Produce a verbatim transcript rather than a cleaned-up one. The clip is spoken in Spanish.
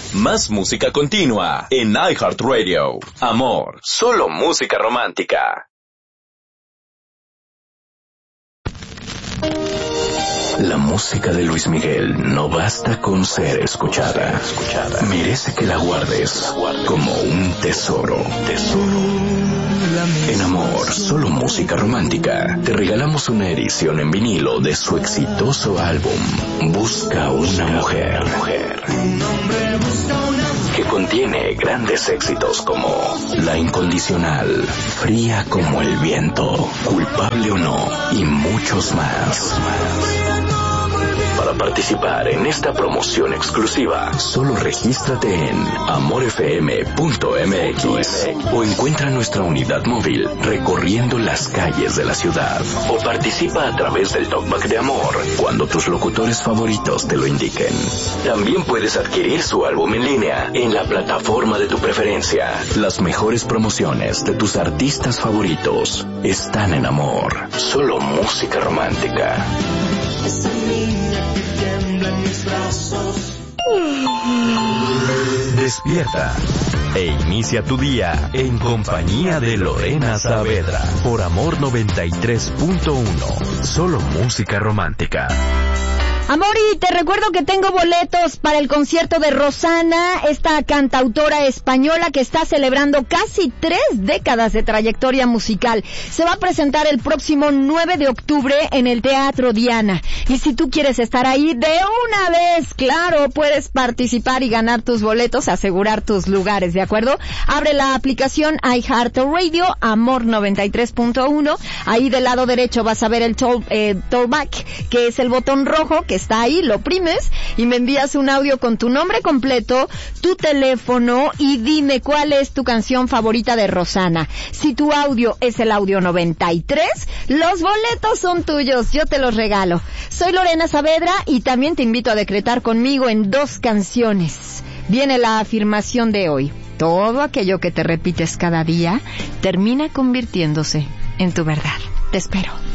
Más música continua en iHeartRadio. Amor, solo música romántica. La música de Luis Miguel no basta con ser escuchada. Merece que la guardes como un tesoro. En Amor, solo música romántica, te regalamos una edición en vinilo de su exitoso álbum Busca una mujer, que contiene grandes éxitos como La Incondicional, Fría como el viento, Culpable o no y muchos más. Para participar en esta promoción exclusiva, solo regístrate en amor f m punto m x o encuentra nuestra unidad móvil recorriendo las calles de la ciudad, o participa a través del Talkback de Amor cuando tus locutores favoritos te lo indiquen. También puedes adquirir su álbum en línea en la plataforma de tu preferencia. Las mejores promociones de tus artistas favoritos están en Amor, solo música romántica. Esa niña que tiembla en mis brazos. Despierta e inicia tu día en compañía de Lorena Saavedra por Amor noventa y tres punto uno, solo música romántica. Amor, y te recuerdo que tengo boletos para el concierto de Rosana, esta cantautora española que está celebrando casi tres décadas de trayectoria musical. Se va a presentar el próximo nueve de octubre en el Teatro Diana. Y si tú quieres estar ahí de una vez, claro, puedes participar y ganar tus boletos, asegurar tus lugares, ¿de acuerdo? Abre la aplicación iHeartRadio, Amor noventa y tres punto uno. Ahí del lado derecho vas a ver el toll, eh, Talkback, que es el botón rojo que está ahí, lo oprimes y me envías un audio con tu nombre completo, tu teléfono y dime cuál es tu canción favorita de Rosana. Si tu audio es el audio noventa y tres, los boletos son tuyos, yo te los regalo. Soy Lorena Saavedra y también te invito a decretar conmigo en dos canciones. Viene la afirmación de hoy: todo aquello que te repites cada día termina convirtiéndose en tu verdad. Te espero.